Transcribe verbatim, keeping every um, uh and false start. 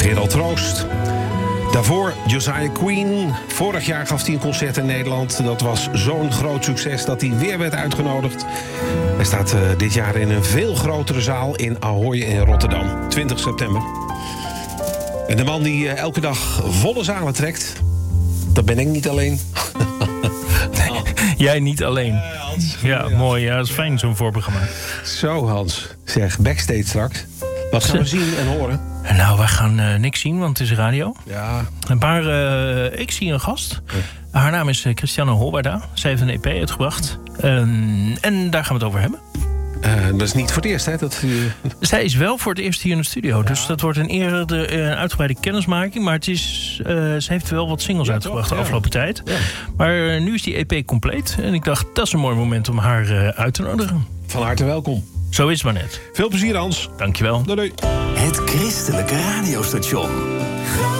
Gerald Troost. Daarvoor Josiah Queen. Vorig jaar gaf hij een concert in Nederland. Dat was zo'n groot succes dat hij weer werd uitgenodigd. Hij staat uh, dit jaar in een veel grotere zaal in Ahoy in Rotterdam. twintig september. En de man die uh, elke dag volle zalen trekt... dat ben ik niet alleen. Nee, jij niet alleen. Uh, Hans. Ja, ja, mooi. Ja, dat is fijn, zo'n voorprogramma. Zo, Hans. Zeg, backstage straks. Wat gaan we zien en horen? Nou, wij gaan uh, niks zien, want het is radio. Ja. Een paar, uh, ik zie een gast. Ja. Haar naam is uh, Christiane Holberda. Zij heeft een E P uitgebracht. Um, en daar gaan we het over hebben. Uh, dat is niet voor het eerst, hè? Dat, uh... Zij is wel voor het eerst hier in de studio. Ja. Dus dat wordt een eerder uh, uitgebreide kennismaking. Maar het is, uh, ze heeft wel wat singles ja, uitgebracht toch? de afgelopen ja. tijd. Ja. Maar uh, nu is die E P compleet. En ik dacht, dat is een mooi moment om haar uh, uit te nodigen. Van harte welkom. Zo is het maar net. Veel plezier, Hans. Dankjewel. Doei, doei. Het christelijke radiostation.